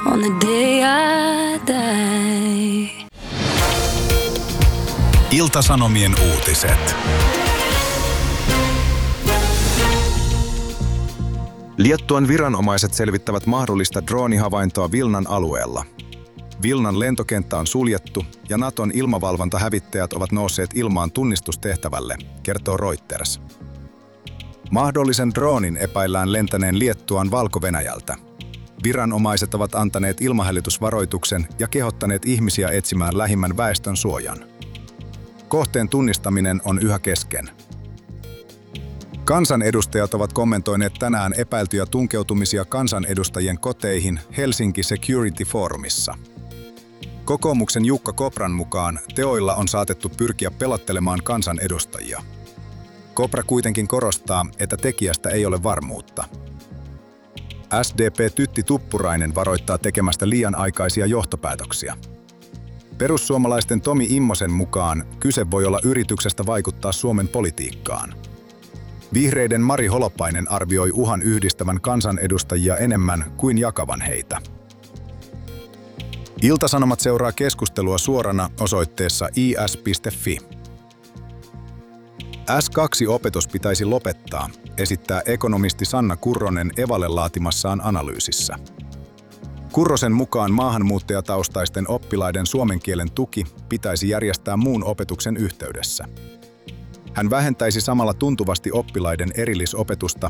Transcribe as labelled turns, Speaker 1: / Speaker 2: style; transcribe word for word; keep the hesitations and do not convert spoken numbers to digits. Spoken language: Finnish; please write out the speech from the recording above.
Speaker 1: on the day I die.
Speaker 2: Ilta-Sanomien uutiset.
Speaker 3: Liettuan viranomaiset selvittävät mahdollista droonihavaintoa Vilnan alueella. Vilnan lentokenttä on suljettu ja Naton ilmavalvontahävittäjät ovat nousseet ilmaan tunnistustehtävälle, kertoo Reuters. Mahdollisen droonin epäillään lentäneen Liettuaan Valko-Venäjältä. Viranomaiset ovat antaneet ilmahälytysvaroituksen ja kehottaneet ihmisiä etsimään lähimmän väestön suojan. Kohteen tunnistaminen on yhä kesken. Kansanedustajat ovat kommentoineet tänään epäiltyjä tunkeutumisia kansanedustajien koteihin Helsinki Security Forumissa. Kokoomuksen Jukka Kopran mukaan teoilla on saatettu pyrkiä pelottelemaan kansanedustajia. Kopra kuitenkin korostaa, että tekijästä ei ole varmuutta. S D P Tytti Tuppurainen varoittaa tekemästä liian aikaisia johtopäätöksiä. Perussuomalaisten Tomi Immosen mukaan kyse voi olla yrityksestä vaikuttaa Suomen politiikkaan. Vihreiden Mari Holopainen arvioi uhan yhdistävän kansanedustajia enemmän kuin jakavan heitä. Ilta-Sanomat seuraa keskustelua suorana osoitteessa i s piste f i. S kaksi -opetus pitäisi lopettaa, esittää ekonomisti Sanna Kurronen Evalle laatimassaan analyysissä. Kurrosen mukaan maahanmuuttajataustaisten oppilaiden suomen kielen tuki pitäisi järjestää muun opetuksen yhteydessä. Hän vähentäisi samalla tuntuvasti oppilaiden erillisopetusta